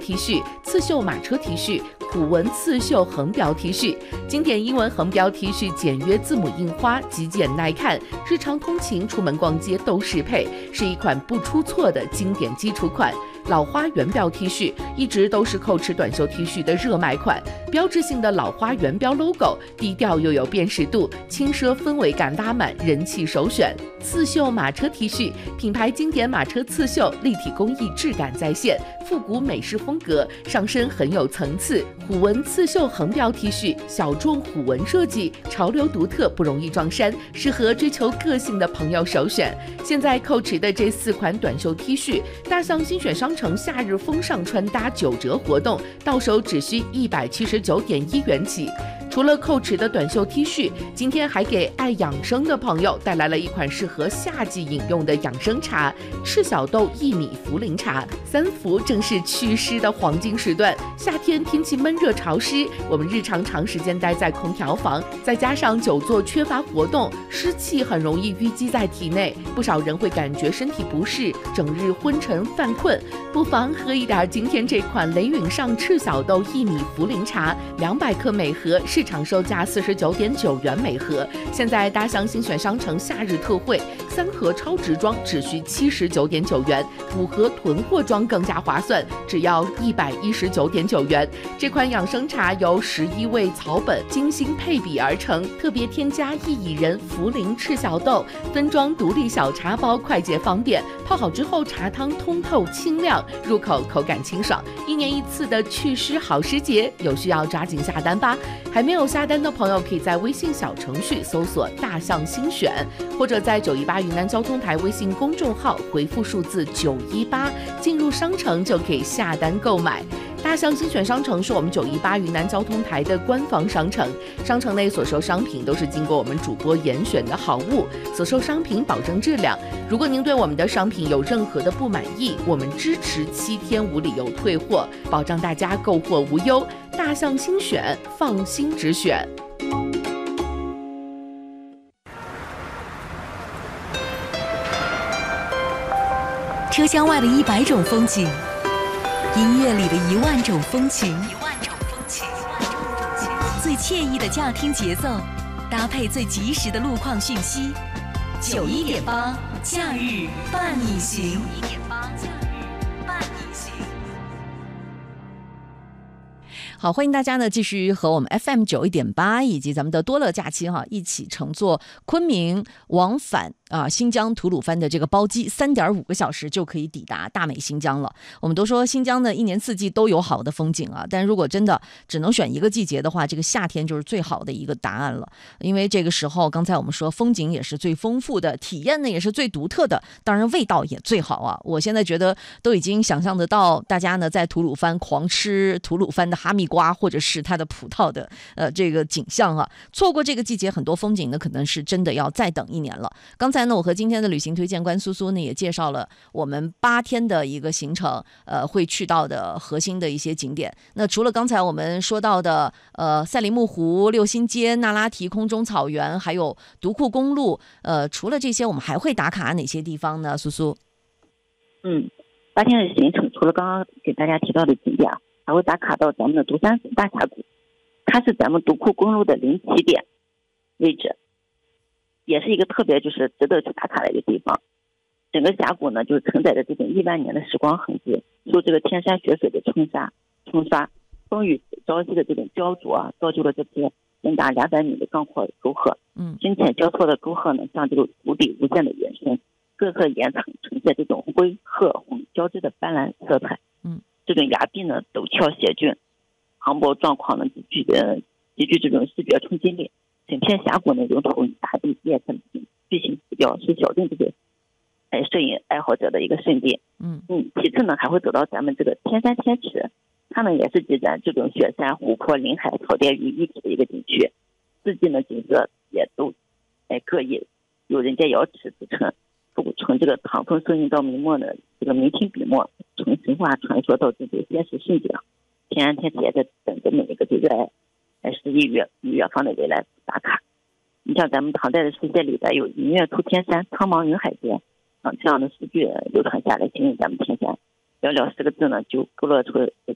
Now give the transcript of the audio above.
T 恤、刺绣马车 T 恤、虎纹刺绣横标 T 恤。经典英文横标 T 恤简约字母印花，极简耐看，日常通勤出门逛街都适配，是一款不出错的经典基础款。老花圆标 T 恤一直都是蔻驰短袖 T 恤的热卖款，标志性的老花圆标 logo， 低调又有辨识度，轻奢氛围感拉满，人气首选。刺绣马车 T 恤，品牌经典马车刺绣，立体工艺质感再现，复古美式风格，上身很有层次。虎纹刺绣横标 T 恤，小众虎纹设计，潮流独特，不容易撞衫，适合追求个性的朋友首选。现在蔻驰的这4款短袖 T 恤，大象精选商城夏日风尚穿搭9折活动，到手只需179.1元起。除了蔻驰的短袖 T 恤，今天还给爱养生的朋友带来了一款适合夏季饮用的养生茶——赤小豆薏米茯苓茶。3伏正是祛湿的黄金时段，夏天天气闷热潮湿，我们日常长时间待在空调房，再加上久坐缺乏活动，湿气很容易淤积在体内，不少人会感觉身体不适，整日昏沉犯困。不妨喝一点今天这款雷允上赤小豆薏米茯苓茶，200克每盒，市场售价49.9元每盒。现在大象精选商城夏日特惠，3盒超值装只需79.9元，5盒囤货装更加划算，只要119.9元。这款养生茶由11味草本精心配比而成，特别添加薏苡仁、茯苓、赤小豆，分装独立小茶包，快捷方便。泡好之后，茶汤通透清亮，入口口感清爽。1年1次的祛湿好时节，有需要抓紧下单吧。还没有下单的朋友，可以在微信小程序搜索大象新选，或者在918云南交通台微信公众号回复数字918，进入商城就可以下单购买。大象新选商城是我们918云南交通台的官方商城，商城内所售商品都是经过我们主播严选的好物，所售商品保证质量。如果您对我们的商品有任何的不满意，我们支持7天无理由退货，保障大家购货无忧。大象新选，放心直选。 车厢外的100种风景，音乐里的1万种风情，最惬意的驾听节奏，搭配最及时的路况讯息。91.8假日伴你行。 好，欢迎大家呢继续和我们 FM 91.8以及咱们的多乐假期一起乘坐昆明往返新疆吐鲁番的这个包机，3.5个小时就可以抵达大美新疆了。我们都说新疆呢1年4季都有好的风景但如果真的只能选一个季节的话，这个夏天就是最好的一个答案了。因为这个时候刚才我们说风景也是最丰富的，体验呢也是最独特的，当然味道也最好我现在觉得都已经想象得到大家呢在吐鲁番狂吃吐鲁番的哈密瓜或者是它的葡萄的这个景象错过这个季节很多风景呢可能是真的要再等1年了。刚才呢我和今天的旅行推荐官苏苏呢也介绍了我们8天的一个行程会去到的核心的一些景点。那除了刚才我们说到的赛里木湖、六星街、那拉提空中草原还有独库公路除了这些我们还会打卡哪些地方呢？苏苏 8天的行程除了刚刚给大家提到的景点还会打卡到咱们的独山大峡谷，它是咱们独库公路的临起点位置，也是一个特别就是值得去打卡的一个地方。整个峡谷呢就是承载着这种1万年的时光痕迹，受这个天山雪水的冲刷，风雨朝夕的这种焦灼造就了这些深达200米的壮阔沟壑。深浅交错的沟壑呢像这个无底无限的延伸，各个岩层呈现这种灰褐红交织的斑斓色彩。这种崖壁呢陡峭险峻，磅礴状况呢极具这种视觉冲击力。整片峡谷呢如同大地裂成巨型浮雕，是小众这个摄影爱好者的一个圣地。其次呢还会走到咱们这个天山天池，它们也是集咱这种雪山、湖泊、林海、草甸于一体的一个景区。四季呢景色也都各异，有人家瑶池之称，从这个唐风声音到明末的这个明清笔墨，从神话传说到这个现实瞬间，天山天池也在等着每一个这个11月方的人来打卡。你像咱们唐代的诗界里边有云月出天山，苍茫云海间这样的诗句流传下来，形容咱们天山，寥寥10个字呢就勾勒出